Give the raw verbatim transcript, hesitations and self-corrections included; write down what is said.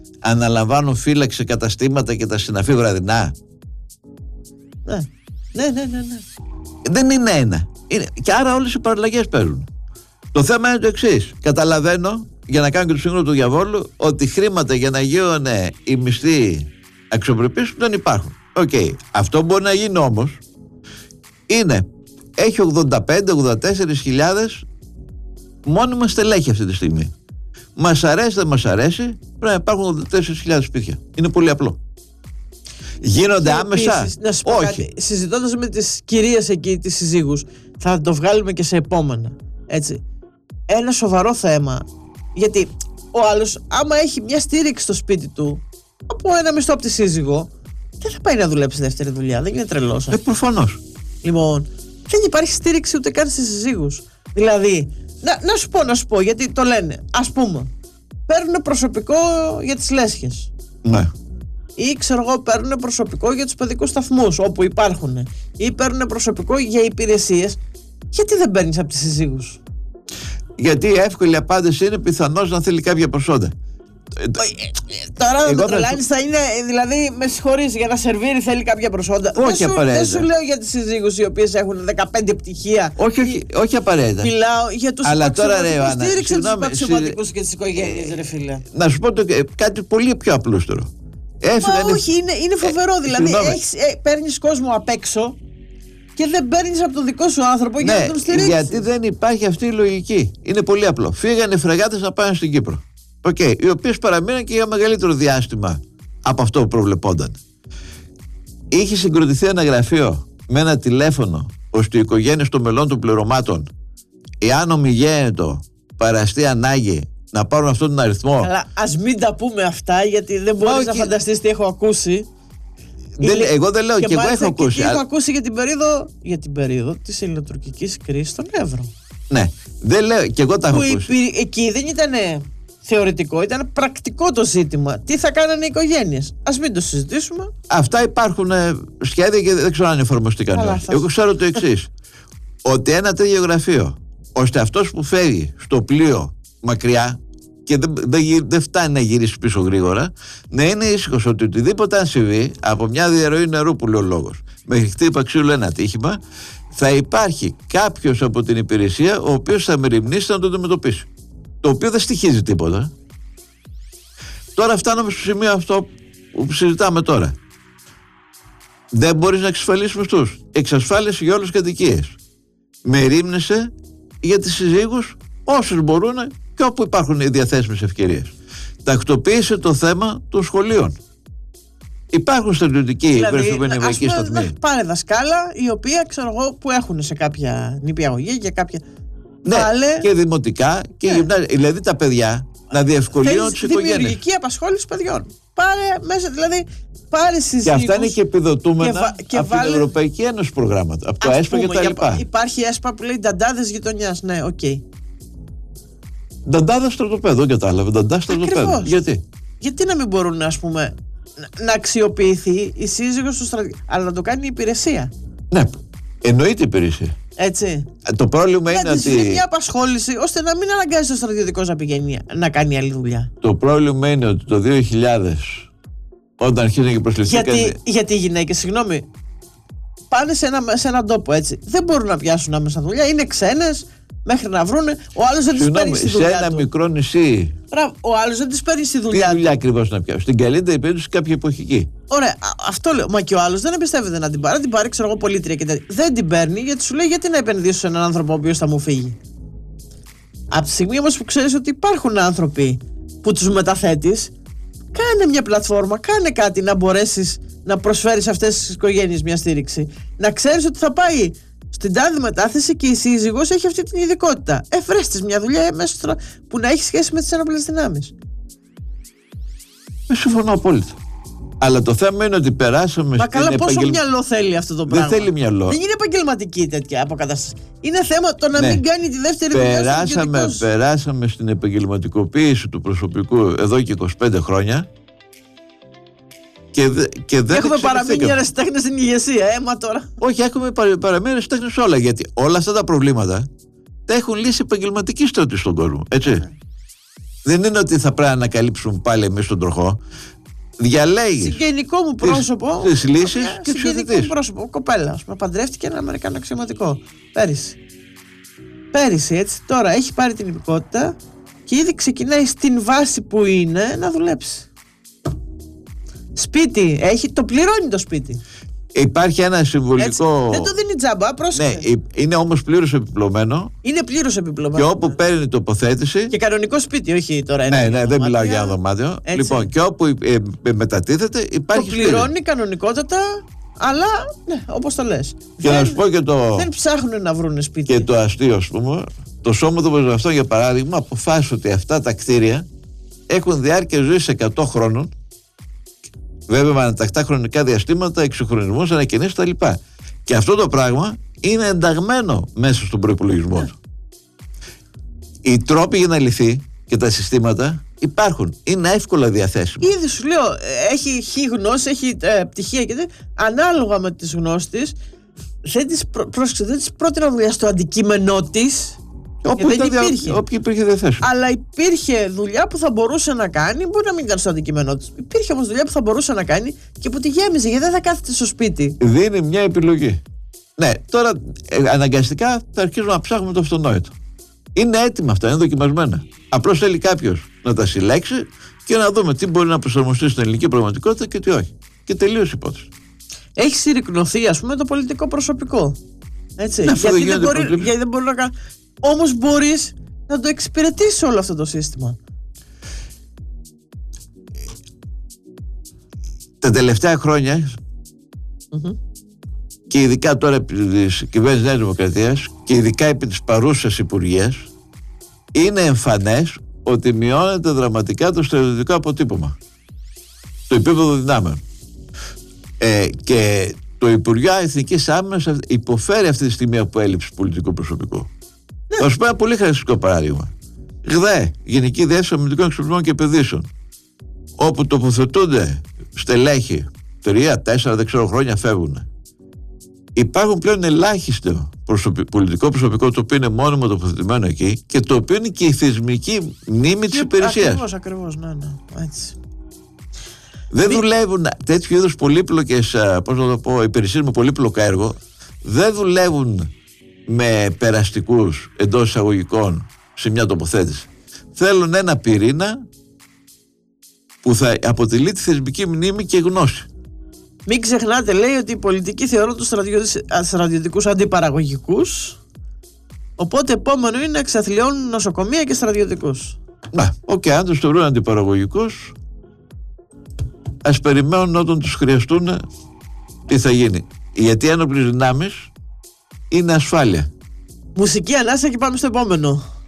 αναλαμβάνουν φύλαξη καταστήματα και τα συναφή βραδινά. Ναι, ναι, ναι, ναι, ναι. Δεν είναι ένα. Είναι... Και άρα όλες οι παραλλαγές παίρνουν. Το θέμα είναι το εξής. Καταλαβαίνω, για να κάνω και το σύγχρονο του διαβόλου, ότι χρήματα για να γίνουν οι μισθοί αξιοπρεπείς δεν υπάρχουν. Οκ. Okay. Αυτό μπορεί να γίνει όμως είναι, έχει ογδόντα πέντε ογδόντα τέσσερις χιλιάδες μόνιμα στελέχη αυτή τη στιγμή. Μας αρέσει, δεν μας αρέσει, πρέπει να υπάρχουν ογδόντα τέσσερις χιλιάδες σπίτια. Είναι πολύ απλό. Γίνονται και άμεσα. Επίσης, να σου πω όχι. Κάτι, συζητώντας με τις κυρίες εκεί, τις συζύγους, θα το βγάλουμε και σε επόμενα. Έτσι. Ένα σοβαρό θέμα. Γιατί ο άλλος, άμα έχει μια στήριξη στο σπίτι του από ένα μισθό από τη σύζυγο, δεν θα πάει να δουλέψει δεύτερη δουλειά. Δεν είναι τρελός. Ε, προφανώς. Λοιπόν, δεν υπάρχει στήριξη ούτε καν στις συζύγους. Δηλαδή, να, να σου πω, να σου πω, γιατί το λένε. Ας πούμε, παίρνουν προσωπικό για τις λέσχες. Ναι. Ή ξέρω εγώ, παίρνουν προσωπικό για τους παιδικούς σταθμούς όπου υπάρχουν. Ή παίρνουν προσωπικό για υπηρεσίες. Γιατί δεν παίρνεις από τις συζύγους? Γιατί η εύκολη απάντηση είναι πιθανώς να θέλει κάποια προσόντα. Τώρα να το τρελάνεις θα είναι, δηλαδή με συγχωρείς, για να σερβίρει θέλει κάποια προσόντα. Όχι απαραίτητα. Δεν σου λέω για τις συζύγους οι οποίες έχουν δεκαπέντε πτυχία. Όχι, όχι, όχι απαραίτητα. Μιλάω για τους υπαξιωματικούς. Στήριξε τους υπαξιωματικούς και τις οικογένειες, ρε φίλε. Να σου πω το, κάτι πολύ πιο απλούστερο. Έφυγαν... Μα όχι, είναι, είναι φοβερό. Ε, δηλαδή έχεις, ε, παίρνεις κόσμο απ' έξω και δεν παίρνεις από τον δικό σου άνθρωπο για ναι, να τον στηρίξεις. Γιατί δεν υπάρχει αυτή η λογική. Είναι πολύ απλό. Φύγανε οι φρεγάτες να πάνε στην Κύπρο. Okay, οι οποίες παραμείναν και για μεγαλύτερο διάστημα από αυτό που προβλεπόταν. Είχε συγκροτηθεί ένα γραφείο με ένα τηλέφωνο ώστε οι οικογένειες των μελών των πληρωμάτων, εάν ομιγένετο παραστεί ανάγκη, να πάρουν αυτόν τον αριθμό. Αλλά ας μην τα πούμε αυτά, γιατί δεν μπορείς όχι. να φανταστείς τι έχω ακούσει. Δεν, Ηλε... Εγώ δεν λέω και, και εγώ έχω ακούσει. Και, και έχω ακούσει για την περίοδο, για την περίοδο της ελληνοτουρκικής κρίσης των ευρώ. Ναι, δεν λέω και εγώ τα έχω ακούσει. Υπή, εκεί δεν ήταν θεωρητικό, ήταν πρακτικό το ζήτημα. Τι θα κάνανε οι οικογένειες? Ας μην το συζητήσουμε. Αυτά υπάρχουν ε, σχέδια και δεν ξέρω αν εφαρμοστήκαν. Εγώ ξέρω το εξής. Ότι ένα τέτοιο γραφείο, ώστε αυτός που φεύγει στο πλοίο μακριά και δεν, δεν, δεν φτάνει να γυρίσει πίσω γρήγορα, να είναι ήσυχος ότι οτιδήποτε αν συμβεί, από μια διαρροή νερού που λέει ο λόγος μέχρι χτύπα ξύλου ένα ατύχημα, θα υπάρχει κάποιος από την υπηρεσία ο οποίος θα μεριμνήσει να το αντιμετωπίσει. Το οποίο δεν στοιχίζει τίποτα. Τώρα φτάνουμε στο σημείο αυτό που συζητάμε τώρα. Δεν μπορείς να εξασφαλίσεις μισθούς. Εξασφάλιση για όλες τις κατοικίες. Μερίμνησε για τις συζύγους όσους μπορούν και όπου υπάρχουν οι διαθέσιμες ευκαιρίες. Τακτοποίησε το θέμα των σχολείων. Υπάρχουν στρατιωτικοί βρεφημενιακοί σταθμοί. Πάνε δασκάλα, η οποία ξέρω εγώ που έχουν σε κάποια νηπιαγωγή και κάποια. Ναι, Βάλε... και δημοτικά και ναι. γυμνάσια. Δηλαδή τα παιδιά να διευκολύνουν τις οικογένειες. Δημιουργική απασχόληση παιδιών. Πάρε μέσα, δηλαδή πάρε συζύγους. Και αυτά είναι και επιδοτούμενα βα... και από βάλε... την Ευρωπαϊκή Ένωση προγράμματα. Από το ΕΣΠΑ και τα λοιπά. Υπάρχει ΕΣΠΑ που λέει νταντάδες γειτονιάς. Ναι, οκ. Okay. Νταντάδα στρατοπέδο, κατάλαβε. Νταντά στρατοπέδο. Γιατί? Γιατί να μην μπορούν, ας πούμε, να αξιοποιηθεί η σύζυγος του στρατιωτικού, αλλά να το κάνει η υπηρεσία. Ναι, εννοείται η υπηρεσία. Έτσι. Το πρόβλημα είναι ότι. Είναι μια απασχόληση ώστε να μην αναγκάζει ο στρατιωτικός να πηγαίνει να κάνει άλλη δουλειά. Το πρόβλημα είναι ότι το δύο χιλιάδες, όταν αρχίζουν και προσληφθήκαν. Γιατί, γιατί οι γυναίκες, συγγνώμη, πάνε σε, ένα, σε έναν τόπο έτσι. Δεν μπορούν να πιάσουν άμεσα δουλειά. Είναι ξένες μέχρι να βρούνε. Ο άλλος δεν τις παίρνει στη δουλειά. Σε ένα του. μικρό νησί. Ο άλλος δεν τις παίρνει στη δουλειά. Τι δουλειά ακριβώς να πιάσουν? Στην καλύτερη περίπτωση κάποια εποχική. Ωραία, αυτό λέω. Μα και ο άλλος δεν εμπιστεύεται να την πάρει. Την πάρει, ξέρω εγώ, πολίτρια και τέτοια. Δεν την παίρνει γιατί σου λέει γιατί να επενδύσω σε έναν άνθρωπο ο οποίος θα μου φύγει. Από τη στιγμή όμως που ξέρεις ότι υπάρχουν άνθρωποι που τους μεταθέτεις, κάνε μια πλατφόρμα, κάνε κάτι να μπορέσεις να προσφέρεις αυτές τις οικογένειες μια στήριξη. Να ξέρεις ότι θα πάει στην τάδε μετάθεση και η σύζυγος έχει αυτή την ειδικότητα. Ε, βρες της μια δουλειά μέσα στο... που να έχει σχέση με τις ενόπλες δυνάμεις. Ε, συμφωνώ απόλυτα. Αλλά το θέμα είναι ότι περάσαμε. Μα καλά, πόσο επαγγελ... μυαλό θέλει αυτό το πράγμα. Δεν θέλει μυαλό. Δεν είναι επαγγελματική τέτοια αποκατάσταση. Είναι θέμα το να ναι. μην κάνει τη δεύτερη περάσαμε, δουλειά. Περάσαμε στην επαγγελματικοποίηση του προσωπικού εδώ και είκοσι πέντε χρόνια. Και, δε, και δεν έχουμε παραμείνει ερασιτέχνες στην ηγεσία, έμα τώρα. Όχι, έχουμε παραμείνει ερασιτέχνες όλα. Γιατί όλα αυτά τα προβλήματα τα έχουν λύσει επαγγελματικοί στρατοί στον κόσμο. Έτσι. Δεν είναι ότι θα πρέπει να ανακαλύψουμε πάλι εμείς τον τροχό. Διαλέγεις συγγενικό μου πρόσωπο. Τις λύσεις και τις συγγενικό μου πρόσωπο. Κοπέλα, ας πούμε, παντρεύτηκε ένα Αμερικάνο αξιωματικό. Πέρυσι. Πέρυσι, έτσι. Τώρα έχει πάρει την υπηκότητα και ήδη ξεκινάει στην βάση που είναι να δουλέψει. Σπίτι έχει, το πληρώνει το σπίτι. Υπάρχει ένα συμβολικό. Έτσι, δεν το δίνει τζάμπα, πρόσεχε. Ναι, είναι όμως πλήρως επιπλωμένο. Είναι πλήρως επιπλωμένο. Και όπου ναι. παίρνει τοποθέτηση. Και κανονικό σπίτι, όχι τώρα ένα. Ναι, ναι, δεν μιλάω για ένα δωμάτιο. Έτσι. Λοιπόν, και όπου ε, ε, μετατίθεται υπάρχει. Το πληρώνει σπίτι. Κανονικότατα, αλλά ναι, όπως το λες. Και δεν, να σου πω και το. Δεν ψάχνουν να βρουν σπίτι. Και το αστείο, ας πούμε. Το Σώμα των Πεζογραφιστών, για παράδειγμα, αποφάσισε ότι αυτά τα κτίρια έχουν διάρκεια ζωής εκατό χρόνων. Βέβαια, με ανατακτά χρονικά διαστήματα, εξυγχρονισμούς, ανακαινήσεις κτλ. Και αυτό το πράγμα είναι ενταγμένο μέσα στον προϋπολογισμό του. Οι τρόποι για να λυθεί και τα συστήματα υπάρχουν. Είναι εύκολα διαθέσιμα. Ήδη σου λέω, έχει χι γνώση, έχει ε, πτυχία και ανάλογα με τις γνώσεις της, δεν της, προ, δεν της πρότεινα δουλειά στο αντικείμενό της. Όπου δεν υπήρχε. Όπου υπήρχε διαθέσιμο. Αλλά υπήρχε δουλειά που θα μπορούσε να κάνει, μπορεί να μην ήταν στο αντικείμενό της. Υπήρχε όμως δουλειά που θα μπορούσε να κάνει και που τη γέμιζε, γιατί δεν θα κάθεται στο σπίτι. Δίνει μια επιλογή. Ναι, τώρα ε, αναγκαστικά θα αρχίσουμε να ψάχνουμε το αυτονόητο. Είναι έτοιμα αυτά, είναι δοκιμασμένα. Απλώς θέλει κάποιος να τα συλλέξει και να δούμε τι μπορεί να προσαρμοστεί στην ελληνική πραγματικότητα και τι όχι. Και τελείωσε η υπόθεση. Έχει συρρυκνωθεί, ας πούμε, το πολιτικό προσωπικό. Έτσι. Ναι, γιατί, δεν μπορεί, γιατί δεν μπορεί να κάνει. Όμως μπορείς να το εξυπηρετήσεις όλο αυτό το σύστημα. Τα τελευταία χρόνια mm-hmm. και ειδικά τώρα επί της κυβέρνησης Νέας Δημοκρατίας και ειδικά επί της παρούσας υπουργείας είναι εμφανές ότι μειώνεται δραματικά το στρατιωτικό αποτύπωμα, το επίπεδο δυνάμεων. Ε, και το Υπουργείο Εθνικής Άμυνας υποφέρει αυτή τη στιγμή από έλλειψη πολιτικού προσωπικού. Θα σου πω ένα πολύ χαρακτηριστικό παράδειγμα. ΓΔΕ, Γενική Διεύθυνση Αμυντικών Εξοπλισμών και Επενδύσεων, όπου τοποθετούνται στελέχη, τρία, τέσσερα, δεν ξέρω χρόνια φεύγουν. Υπάρχουν πλέον ελάχιστο προσωπι... πολιτικό προσωπικό, το οποίο είναι μόνιμο τοποθετημένο εκεί και το οποίο είναι και η θεσμική μνήμη της υπηρεσίας. Ακριβώς, ακριβώς, ναι, ναι, έτσι. Δεν Μη... δουλεύουν τέτοιου είδους πολύπλοκες, πώς να το πω, υπηρεσίες με πολύπλοκα έργο, δεν δουλεύουν με περαστικούς εντός εισαγωγικών σε μια τοποθέτηση. Θέλουν ένα πυρήνα που θα αποτελεί τη θεσμική μνήμη και γνώση. Μην ξεχνάτε, λέει, ότι οι πολιτικοί θεωρούν τους στρατιωτικούς αντιπαραγωγικούς, οπότε επόμενο είναι να εξαθλιώνουν νοσοκομεία και στρατιωτικούς. Να, οκ, okay, αν τους θεωρούν αντιπαραγωγικούς, ας περιμένουν όταν τους χρειαστούν τι θα γίνει. Γιατί οι ένοπλες δυνάμεις είναι ασφάλεια. Μουσική ανάσα και πάμε στο επόμενο.